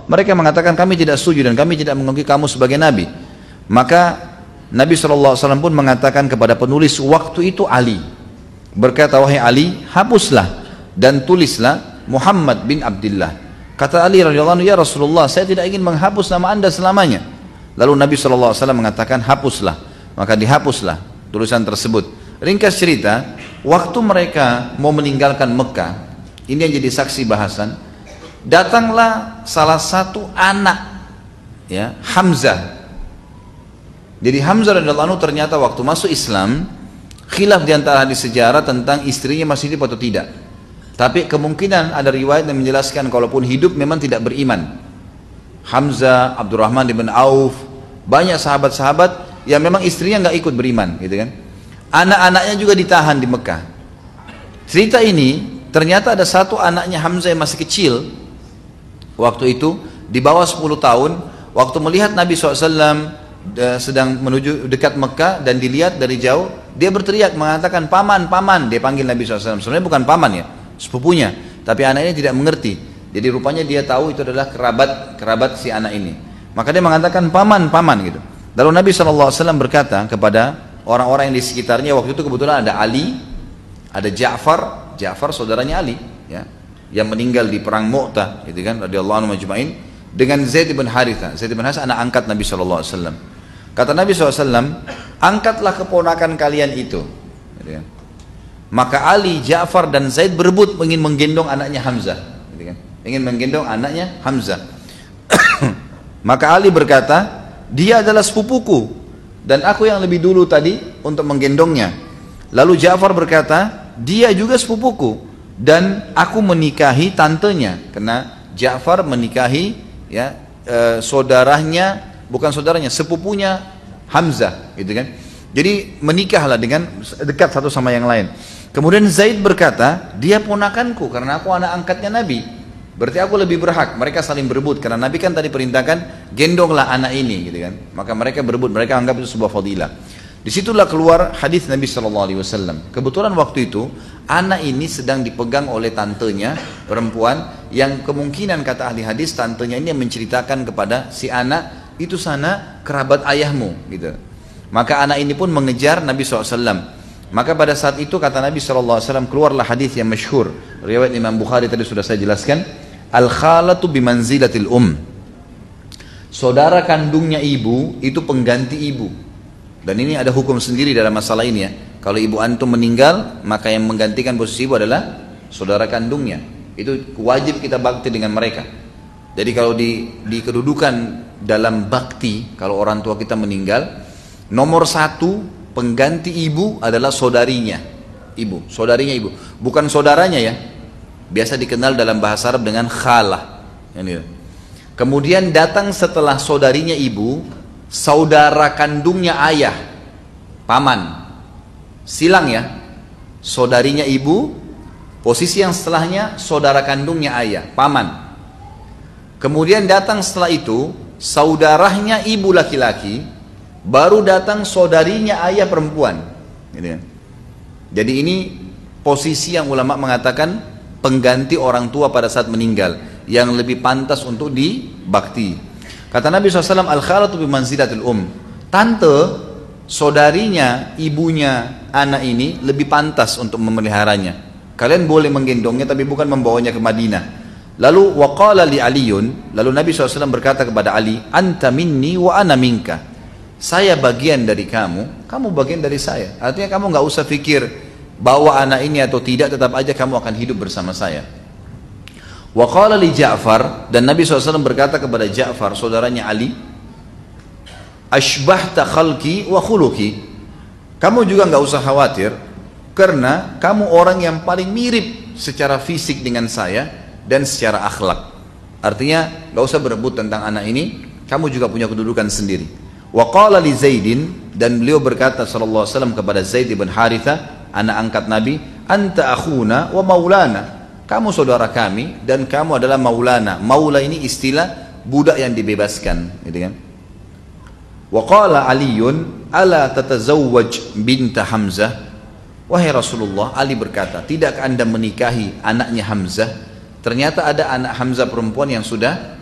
mereka mengatakan kami tidak setuju dan kami tidak mengakui kamu sebagai nabi. Maka Nabi SAW pun mengatakan kepada penulis waktu itu Ali, berkata, wahai Ali, hapuslah dan tulislah Muhammad bin Abdullah. Kata Ali radhiyallahu anhu, ya Rasulullah, saya tidak ingin menghapus nama anda selamanya. Lalu Nabi SAW mengatakan hapuslah, maka dihapuslah tulisan tersebut. Ringkas cerita, waktu mereka mau meninggalkan Mekah, ini yang jadi saksi bahasan, datanglah salah satu anak, ya, Hamzah. Jadi Hamzah radhiyallahu anhu ternyata waktu masuk Islam, khilaf di antara hadis sejarah tentang istrinya masih hidup atau tidak. Tapi kemungkinan ada riwayat yang menjelaskan kalaupun hidup memang tidak beriman. Hamzah, Abdurrahman bin Auf, banyak sahabat-sahabat yang memang istrinya nggak ikut beriman, gitu kan. Anak-anaknya juga ditahan di Mekah. Cerita ini ternyata ada satu anaknya Hamzah yang masih kecil waktu itu, di bawah 10 tahun, waktu melihat Nabi SAW sedang menuju dekat Mekah dan dilihat dari jauh, dia berteriak mengatakan paman, paman. Dia panggil Nabi SAW, sebenarnya bukan paman ya, sepupunya, tapi anak ini tidak mengerti. Jadi rupanya dia tahu itu adalah kerabat si anak ini, maka dia mengatakan paman, paman gitu. Lalu Nabi SAW berkata kepada orang-orang yang di sekitarnya, waktu itu kebetulan ada Ali, ada Ja'far saudaranya Ali, ya, yang meninggal di perang Mu'tah, gitu kan, radhiyallahu anhu majma'in, dengan Zaid bin Haritha. Zaid bin Haritha anak angkat Nabi SAW. Kata Nabi SAW, angkatlah keponakan kalian itu, gitu kan. Maka Ali, Ja'far dan Zaid berebut ingin menggendong anaknya Hamzah, gitu kan, ingin menggendong anaknya Hamzah. Maka Ali berkata, dia adalah sepupuku dan aku yang lebih dulu tadi untuk menggendongnya. Lalu Ja'far berkata, dia juga sepupuku dan aku menikahi tantenya, karena Ja'far menikahi, ya, saudaranya, bukan saudaranya, sepupunya Hamzah, gitu kan. Jadi menikahlah dengan dekat satu sama yang lain. Kemudian Zaid berkata, dia ponakanku karena aku anak angkatnya Nabi, berarti aku lebih berhak. Mereka saling berebut karena Nabi kan tadi perintahkan gendonglah anak ini, gitu kan. Maka mereka berebut, mereka anggap itu sebuah fadilah. Disitulah keluar hadis Nabi SAW. Kebetulan waktu itu anak ini sedang dipegang oleh tantenya perempuan, yang kemungkinan kata ahli hadis tantenya ini yang menceritakan kepada si anak, itu sana kerabat ayahmu, gitu. Maka anak ini pun mengejar Nabi SAW. Maka pada saat itu kata Nabi SAW, keluarlah hadis yang masyhur, riwayat Imam Bukhari tadi sudah saya jelaskan, al-khalatu bimanzilatil saudara kandungnya ibu itu pengganti ibu. Dan ini ada hukum sendiri dalam masalah ini, ya. Kalau ibu antum meninggal, maka yang menggantikan posisi ibu adalah saudara kandungnya. Itu wajib kita bakti dengan mereka. Jadi kalau di kedudukan dalam bakti, kalau orang tua kita meninggal, nomor 1 pengganti ibu adalah saudarinya ibu, saudarinya ibu, bukan saudaranya, ya. Biasa dikenal dalam bahasa Arab dengan khalah. Kemudian datang setelah saudarinya ibu, saudara kandungnya ayah, paman, silang, ya. Saudarinya ibu, posisi yang setelahnya saudara kandungnya ayah, paman. Kemudian datang setelah itu saudaranya ibu laki-laki, baru datang saudarinya ayah perempuan, gitu. Jadi ini posisi yang ulama mengatakan pengganti orang tua pada saat meninggal, yang lebih pantas untuk dibakti. Kata Nabi SAW, al-khalatu bimanzilatil tante, saudarinya, ibunya anak ini lebih pantas untuk memeliharanya. Kalian boleh menggendongnya tapi bukan membawanya ke Madinah. Lalu waqala li Aliyun, lalu Nabi SAW berkata kepada Ali, anta minni wa ana minka, saya bagian dari kamu, kamu bagian dari saya. Artinya kamu nggak usah pikir bawa anak ini atau tidak, tetap aja kamu akan hidup bersama saya. Waqala li Ja'far, dan Nabi SAW berkata kepada Ja'far, saudaranya Ali, ashbahta khalqi wa khuluqi, kamu juga nggak usah khawatir karena kamu orang yang paling mirip secara fisik dengan saya dan secara akhlak. Artinya nggak usah berebut tentang anak ini, kamu juga punya kedudukan sendiri. Wa qala li Zaidin, dan beliau berkata sallallahu alaihi wasallam kepada Zaid bin Haritha, anak angkat Nabi, anta akhuna wa maulana, kamu saudara kami dan kamu adalah maulana. Maula ini istilah budak yang dibebaskan, gitu kan. Wa qala Aliyun, ala tatazawwaj binta Hamzah, wahai Rasulullah, Ali berkata, tidakkah anda menikahi anaknya Hamzah? Ternyata ada anak Hamzah perempuan yang sudah